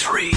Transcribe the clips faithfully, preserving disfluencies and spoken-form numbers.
ninety-three.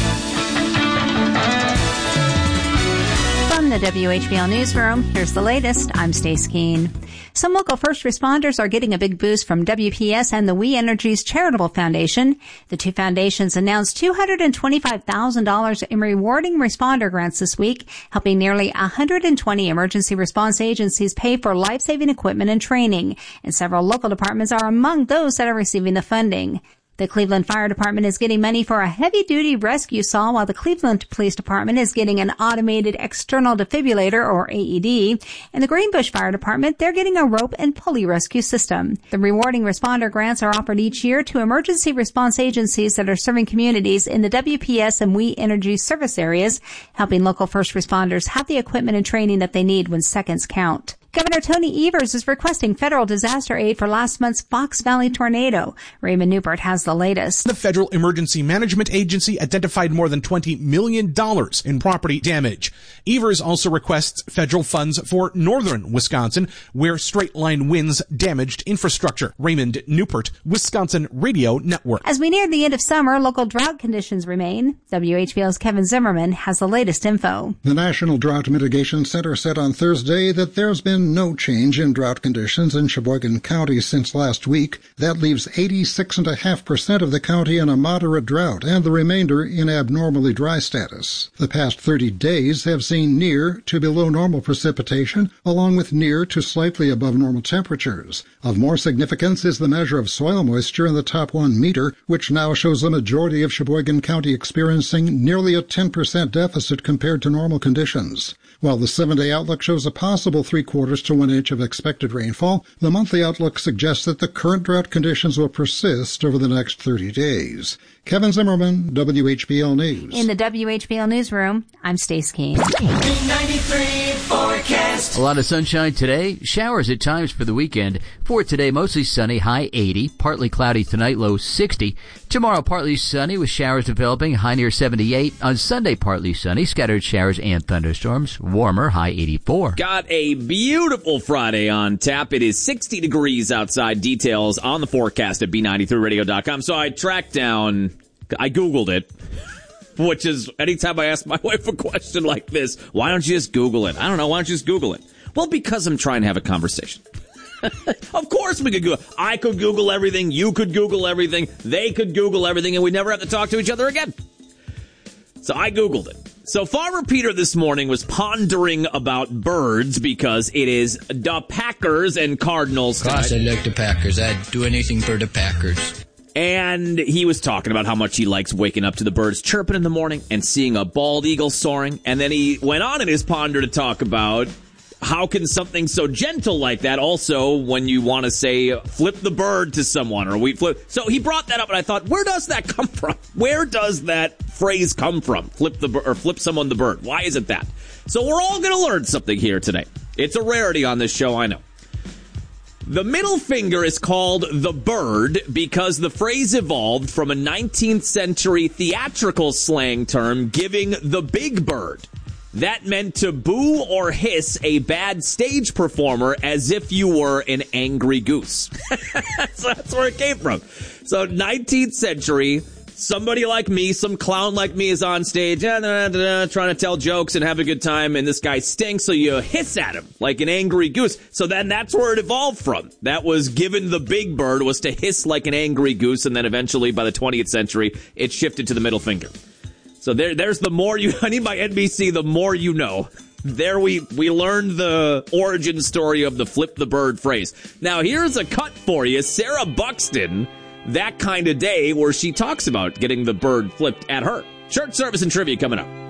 From the W H B L Newsroom, here's the latest. I'm Stace Keene. Some local first responders are getting a big boost from W P S and the We Energies Charitable Foundation. The two foundations announced two hundred twenty-five thousand dollars in rewarding responder grants this week, helping nearly one hundred twenty emergency response agencies pay for life-saving equipment and training. And several local departments are among those that are receiving the funding. The Cleveland Fire Department is getting money for a heavy-duty rescue saw, while the Cleveland Police Department is getting an automated external defibrillator, or A E D. And the Greenbush Fire Department, they're getting a rope and pulley rescue system. The rewarding responder grants are offered each year to emergency response agencies that are serving communities in the W P S and We Energy service areas, helping local first responders have the equipment and training that they need when seconds count. Governor Tony Evers is requesting federal disaster aid for last month's Fox Valley tornado. Raymond Newport has the latest. The Federal Emergency Management Agency identified more than twenty million dollars in property damage. Evers also requests federal funds for northern Wisconsin, where straight-line winds damaged infrastructure. Raymond Newport, Wisconsin Radio Network. As we near the end of summer, local drought conditions remain. W H B L's Kevin Zimmerman has the latest info. The National Drought Mitigation Center said on Thursday that there's been no change in drought conditions in Sheboygan County since last week. That leaves eighty-six point five percent of the county in a moderate drought and the remainder in abnormally dry status. The past thirty days have seen near to below normal precipitation, along with near to slightly above normal temperatures. Of more significance is the measure of soil moisture in the top one meter, which now shows the majority of Sheboygan County experiencing nearly a ten percent deficit compared to normal conditions. While the seven-day outlook shows a possible three-quarters to one inch of expected rainfall, the monthly outlook suggests that the current drought conditions will persist over the next thirty days. Kevin Zimmerman, W H B L News. In the W H B L Newsroom, I'm Stace Keene. ninety-three forecast. A lot of sunshine today. Showers at times for the weekend. For today, mostly sunny, high eighty. Partly cloudy tonight, low sixty. Tomorrow, partly sunny with showers developing, high near seventy-eight. On Sunday, partly sunny, scattered showers and thunderstorms. Warmer, high eighty-four. Got a beautiful Friday on tap. It is sixty degrees outside. Details on the forecast at B ninety-three radio dot com. So I tracked down, I Googled it, which is anytime I ask my wife a question like this, why don't you just Google it? I don't know. Why don't you just Google it? Well, because I'm trying to have a conversation. Of course we could Google. I could Google everything. You could Google everything. They could Google everything, and we never have to talk to each other again. So I Googled it. So Farmer Peter this morning was pondering about birds because it is the Packers and Cardinals tonight. Of course I like the Packers. I'd do anything for the Packers. And he was talking about how much he likes waking up to the birds chirping in the morning and seeing a bald eagle soaring. And then he went on in his ponder to talk about how can something so gentle like that also, when you want to say flip the bird to someone or we flip. So he brought that up and I thought, where does that come from? Where does that phrase come from? Flip the or flip someone the bird. Why is it that? So we're all going to learn something here today. It's a rarity on this show, I know. The middle finger is called the bird because the phrase evolved from a nineteenth century theatrical slang term giving the big bird. That meant to boo or hiss a bad stage performer as if you were an angry goose. So that's where it came from. So nineteenth century, somebody like me, some clown like me is on stage da, da, da, da, trying to tell jokes and have a good time, and this guy stinks, so you hiss at him like an angry goose. So then that's where it evolved from. That was given the big bird, was to hiss like an angry goose, and then eventually by the twentieth century, it shifted to the middle finger. So there, there's the more you, I need my N B C, the more you know. There we, we learned the origin story of the flip the bird phrase. Now here's a cut for you. Sarah Buxton, That Kind of Day, where she talks about getting the bird flipped at her. Church service and trivia coming up.